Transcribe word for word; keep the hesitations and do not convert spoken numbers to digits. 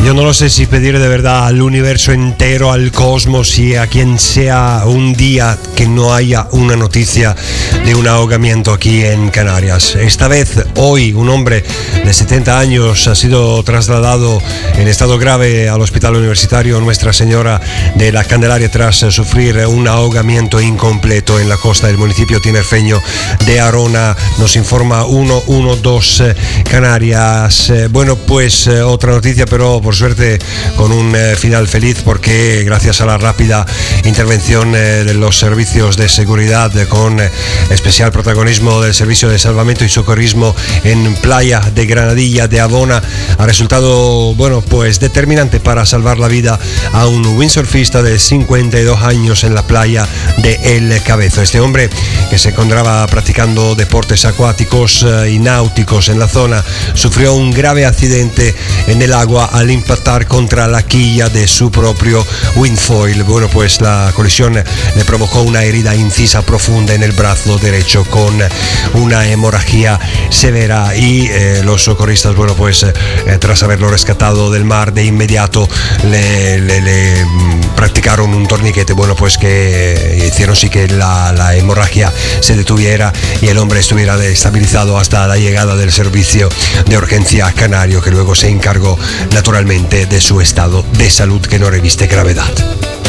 Yo no lo sé si pedir de verdad al universo entero, al cosmos y a quien sea un día que no haya una noticia de un ahogamiento aquí en Canarias. Esta vez, hoy, un hombre de setenta años ha sido trasladado en estado grave al Hospital Universitario Nuestra Señora de la Candelaria tras sufrir un ahogamiento incompleto en la costa del municipio tinerfeño de Arona. Nos informa ciento doce Canarias. Bueno, pues otra noticia, pero por suerte con un eh, final feliz, porque gracias a la rápida intervención eh, de los servicios de seguridad, eh, con eh, especial protagonismo del Servicio de Salvamento y Socorrismo en Playa de Granadilla de Abona, ha resultado, bueno, pues determinante para salvar la vida a un windsurfista de cincuenta y dos años en la playa de El Cabezo. Este hombre, que se encontraba practicando deportes acuáticos eh, y náuticos en la zona, sufrió un grave accidente en el agua al impactar contra la quilla de su propio windfoil. Bueno, pues la colisión le provocó una herida incisa profunda en el brazo derecho con una hemorragia severa y eh, los socorristas, bueno, pues eh, tras haberlo rescatado del mar de inmediato le, le, le practicaron un torniquete, bueno, pues que eh, hicieron sí que la, la hemorragia se detuviera y el hombre estuviera estabilizado hasta la llegada del servicio de urgencia canario, que luego se encargó naturalmente de su estado de salud, que no reviste gravedad.